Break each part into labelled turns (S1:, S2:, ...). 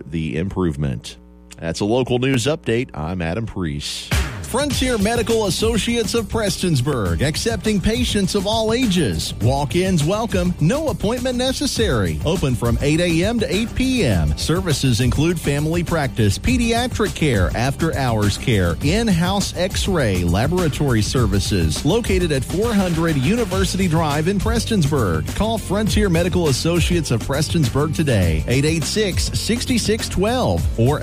S1: the improvement. That's a local news update. I'm Adam Preece.
S2: Frontier Medical Associates of Prestonsburg, accepting patients of all ages. Walk-ins welcome, no appointment necessary. Open from 8 a.m. to 8 p.m. Services include family practice, pediatric care, after-hours care, in-house x-ray, laboratory services. Located at 400 University Drive in Prestonsburg. Call Frontier Medical Associates of Prestonsburg today, 886-6612 or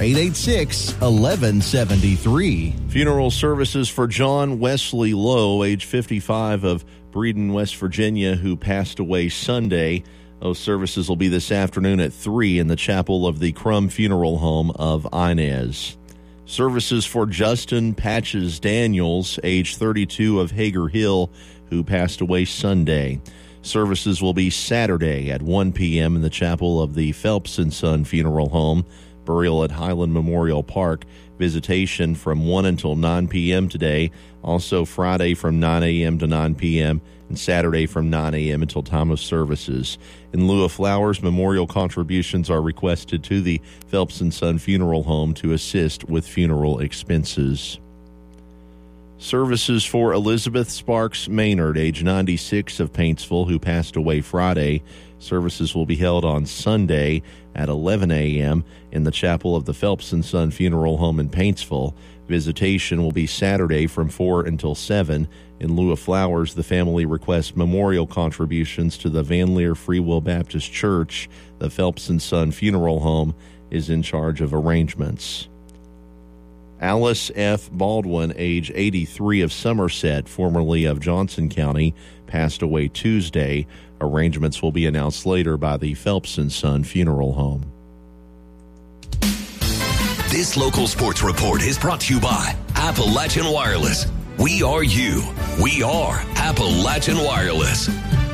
S2: 886-1173.
S1: Funeral services for John Wesley Lowe, age 55, of Breeden, West Virginia, who passed away Sunday. Those services will be this afternoon at 3 in the chapel of the Crum Funeral Home of Inez. Services for Justin Patches Daniels, age 32, of Hager Hill, who passed away Sunday. Services will be Saturday at 1 p.m. in the chapel of the Phelps & Son Funeral Home. Burial at Highland Memorial Park. Visitation from 1 until 9 p.m. today. Also Friday from 9 a.m. to 9 p.m. and Saturday from 9 a.m. until time of services. In lieu of flowers, memorial contributions are requested to the Phelps & Son Funeral Home to assist with funeral expenses. Services for Elizabeth Sparks Maynard, age 96, of Paintsville, who passed away Friday. Services will be held on Sunday at 11 a.m. in the chapel of the Phelps & Son Funeral Home in Paintsville. Visitation will be Saturday from 4 until 7. In lieu of flowers, the family requests memorial contributions to the Van Leer Free Will Baptist Church. The Phelps & Son Funeral Home is in charge of arrangements. Alice F. Baldwin, age 83, of Somerset, formerly of Johnson County, passed away Tuesday. Arrangements will be announced later by the Phelps & Son Funeral Home.
S3: This local sports report is brought to you by Appalachian Wireless. We are you. We are Appalachian Wireless.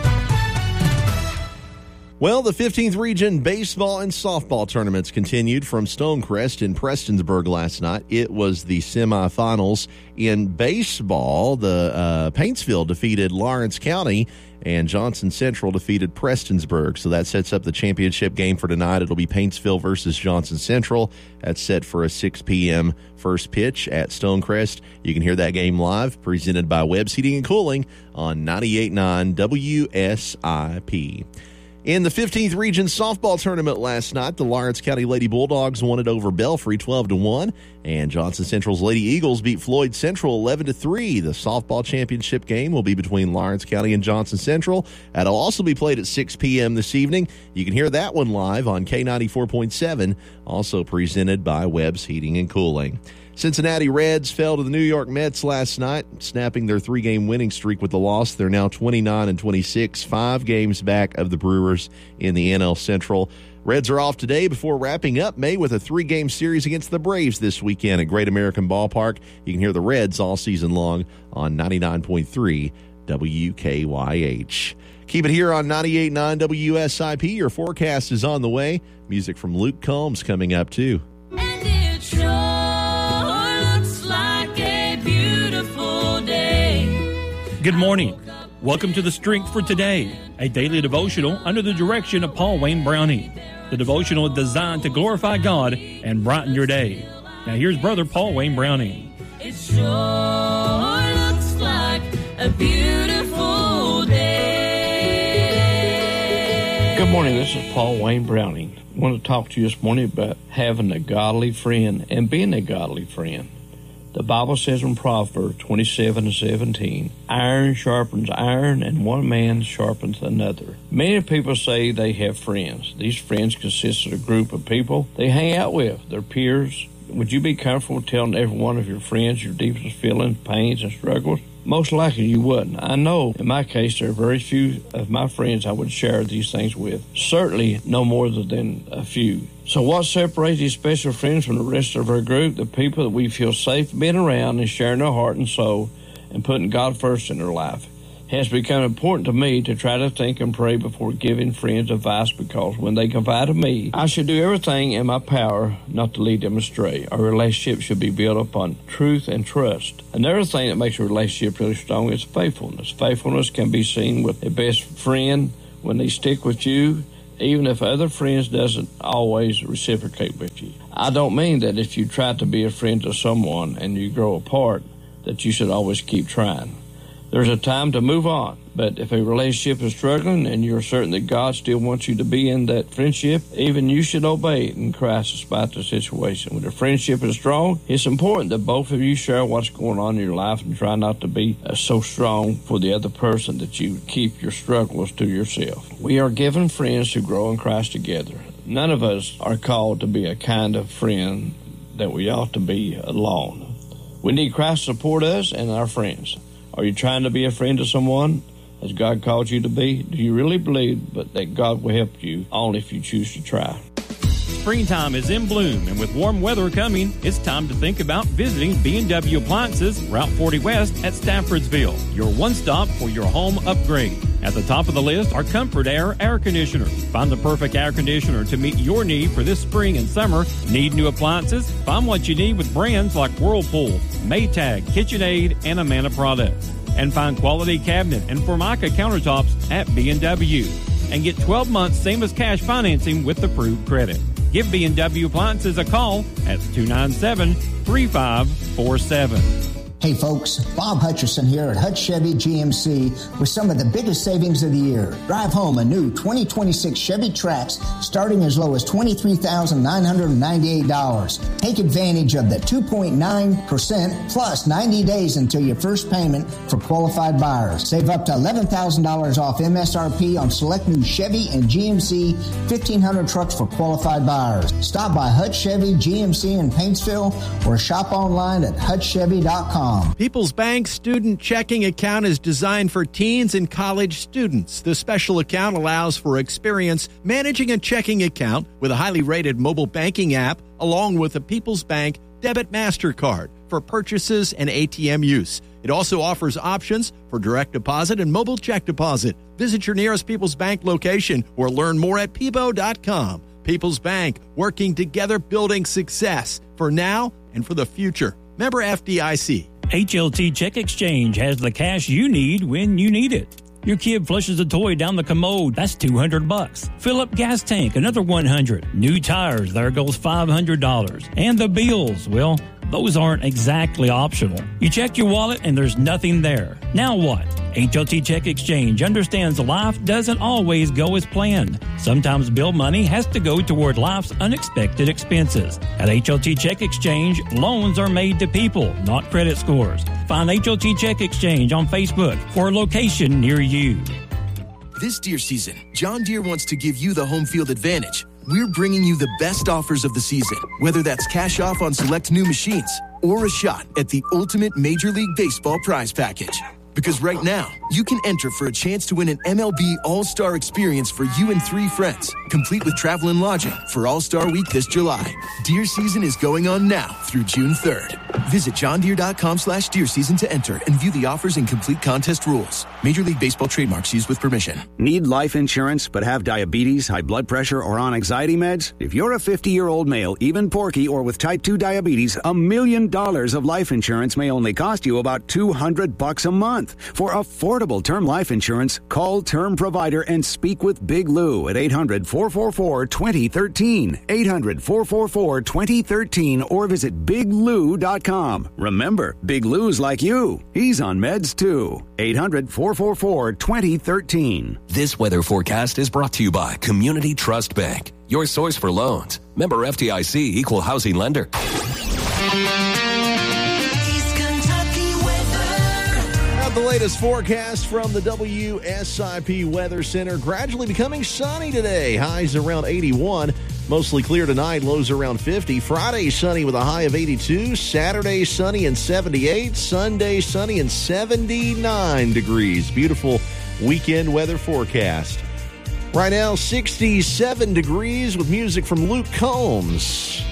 S1: Well, the 15th Region baseball and softball tournaments continued from Stonecrest in Prestonsburg last night. It was the semifinals. In baseball, the Paintsville defeated Lawrence County, and Johnson Central defeated Prestonsburg. So that sets up the championship game for tonight. It'll be Paintsville versus Johnson Central. That's set for a 6 p.m. first pitch at Stonecrest. You can hear that game live, presented by Webb's Heating and Cooling on 98.9 WSIP. In the 15th Region softball tournament last night, the Lawrence County Lady Bulldogs won it over Belfry 12-1, and Johnson Central's Lady Eagles beat Floyd Central 11-3. The softball championship game will be between Lawrence County and Johnson Central. That'll also be played at 6 p.m. this evening. You can hear that one live on K94.7, also presented by Webb's Heating and Cooling. Cincinnati Reds fell to the New York Mets last night, snapping their 3-game winning streak with the loss. They're now 29-26, 5 games back of the Brewers in the NL Central. Reds are off today before wrapping up May with a 3-game series against the Braves this weekend at Great American Ballpark. You can hear the Reds all season long on 99.3 WKYH. Keep it here on 98.9 WSIP. Your forecast is on the way. Music from Luke Combs coming up, too.
S4: And it sure looks like a beautiful day.
S5: Good morning. Welcome to The Strength for Today, a daily devotional under the direction of Paul Wayne Browning. The devotional is designed to glorify God and brighten your day. Now here's Brother Paul Wayne Browning.
S4: It sure looks like a beautiful day.
S6: Good morning, this is Paul Wayne Browning. I want to talk to you this morning about having a godly friend and being a godly friend. The Bible says in Proverbs 27:17, iron sharpens iron and one man sharpens another. Many people say they have friends. These friends consist of a group of people they hang out with, their peers. Would you be comfortable telling every one of your friends your deepest feelings, pains, and struggles? Most likely you wouldn't. I know in my case there are very few of my friends I would share these things with. Certainly no more than a few. So what separates these special friends from the rest of our group? The people that we feel safe being around and sharing their heart and soul and putting God first in their life. It has become important to me to try to think and pray before giving friends advice, because when they confide in me, I should do everything in my power not to lead them astray. Our relationship should be built upon truth and trust. Another thing that makes a relationship really strong is faithfulness. Faithfulness can be seen with a best friend when they stick with you even if other friends doesn't always reciprocate with you. I don't mean that if you try to be a friend to someone and you grow apart, that you should always keep trying. There's a time to move on, but if a relationship is struggling and you're certain that God still wants you to be in that friendship, even you should obey in Christ despite the situation. When the friendship is strong, it's important that both of you share what's going on in your life and try not to be so strong for the other person that you keep your struggles to yourself. We are given friends to grow in Christ together. None of us are called to be a kind of friend that we ought to be alone. We need Christ to support us and our friends. Are you trying to be a friend to someone as God called you to be? Do you really believe that God will help you only if you choose to try?
S5: Springtime is in bloom, and with warm weather coming, it's time to think about visiting B&W Appliances, Route 40 West at Staffordsville, your one-stop for your home upgrade. At the top of the list are Comfort Air air conditioners. Find the perfect air conditioner to meet your need for this spring and summer. Need new appliances? Find what you need with brands like Whirlpool, Maytag, KitchenAid, and Amana products. And find quality cabinet and Formica countertops at B&W. And get 12 months same as cash financing with approved credit. Give B&W Appliances a call at 297-3547.
S7: Hey folks, Bob Hutcherson here at Hutch Chevy GMC with some of the biggest savings of the year. Drive home a new 2026 Chevy Trax starting as low as $23,998. Take advantage of the 2.9% plus 90 days until your first payment for qualified buyers. Save up to $11,000 off MSRP on select new Chevy and GMC 1500 trucks for qualified buyers. Stop by Hutch Chevy GMC in Paintsville or shop online at hutchchevy.com.
S8: People's Bank Student Checking Account is designed for teens and college students. The special account allows for experience managing a checking account with a highly rated mobile banking app, along with a People's Bank Debit MasterCard for purchases and ATM use. It also offers options for direct deposit and mobile check deposit. Visit your nearest People's Bank location or learn more at peebo.com. People's Bank, working together, building success for now and for the future. Member FDIC.
S5: HLT Check Exchange has the cash you need when you need it. Your kid flushes a toy down the commode, that's $200. Fill up gas tank, another $100. New tires, there goes $500. And the bills, well, those aren't exactly optional. You check your wallet and there's nothing there. Now what? HLT Check Exchange understands life doesn't always go as planned. Sometimes bill money has to go toward life's unexpected expenses. At HLT Check Exchange, loans are made to people, not credit scores. Find HLT Check Exchange on Facebook for a location near you.
S9: This deer season, John Deere wants to give you the home field advantage. We're bringing you the best offers of the season, whether that's cash off on select new machines or a shot at the ultimate Major League Baseball prize package. Because right now, you can enter for a chance to win an MLB All-Star experience for you and 3 friends, complete with travel and lodging for All-Star Week this July. Deer season is going on now through June 3rd. Visit johndeere.com/deer season to enter and view the offers and complete contest rules. Major League Baseball trademarks used with permission.
S10: Need life insurance but have diabetes, high blood pressure, or on anxiety meds? If you're a 50-year-old male, even porky, or with type 2 diabetes, $1 million of life insurance may only cost you about $200 a month. For affordable term life insurance, call Term Provider and speak with Big Lou at 800-444-2013, 800-444-2013, or visit biglou.com. Remember, Big Lou's like you. He's on meds too. 800-444-2013.
S3: This weather forecast is brought to you by Community Trust Bank, your source for loans. Member FDIC, equal housing lender.
S1: The latest forecast from the WSIP Weather Center. Gradually becoming sunny today. Highs around 81. Mostly clear tonight. Lows around 50. Friday sunny with a high of 82. Saturday sunny and 78. Sunday sunny and 79 degrees. Beautiful weekend weather forecast. Right now, 67 degrees with music from Luke Combs.